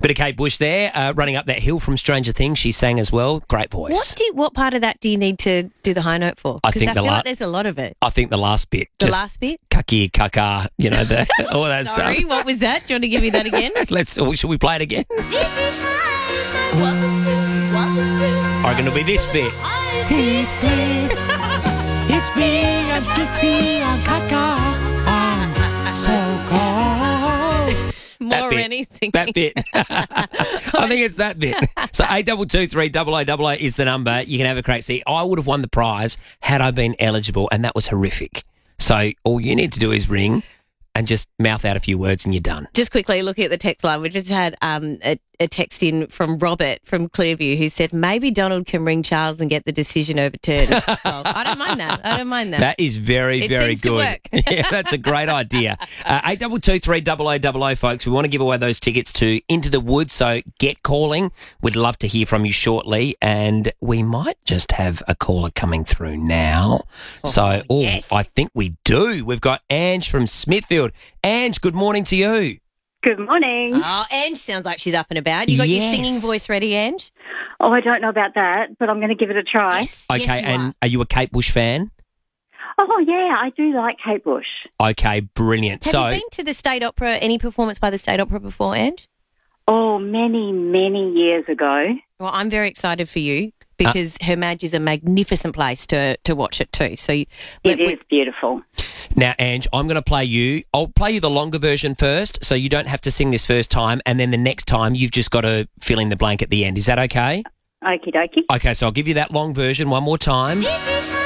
Bit of Kate Bush there, running up that hill from Stranger Things. She sang as well. Great voice. What part of that do you need to do the high note for? I think I feel like there's a lot of it. I think the last bit. The last bit? Kaki, kaka, all that Sorry, stuff. what was that? Do you want to give me that again? Should we play it again? I reckon it'll be this bit. It's me, I'm Jiffy, I'm Kaka, I'm so cold. More anything. That bit. I think it's that bit. So 8223 is the number. You can have a crack. See, I would have won the prize had I been eligible, and that was horrific. So all you need to do is ring and just mouth out a few words and you're done. Just quickly looking at the text line, we just had a text in from Robert from Clearview who said maybe Donald can ring Charles and get the decision overturned. Well, I don't mind that. That is very, very seems good. to work. Yeah, that's a great idea. 8223 folks. We want to give away those tickets to Into the Woods, so get calling. We'd love to hear from you shortly, and we might just have a caller coming through now. Yes. I think we do. We've got Ange from Smithfield. Ange, good morning to you. Good morning. Oh, Ange sounds like she's up and about. You got your singing voice ready, Ange? Oh, I don't know about that, but I'm going to give it a try. Yes. Okay, yes, and are you a Kate Bush fan? Oh, yeah, I do like Kate Bush. Okay, brilliant. Have you been to the State Opera, any performance by the State Opera before, Ange? Oh, many, many years ago. Well, I'm very excited for you because Her Madge is a magnificent place to watch it too. So It is beautiful. Now, Ange, I'm going to play you. I'll play you the longer version first, so you don't have to sing this first time, and then the next time you've just got to fill in the blank at the end. Is that okay? Okie dokie. Okay, so I'll give you that long version one more time.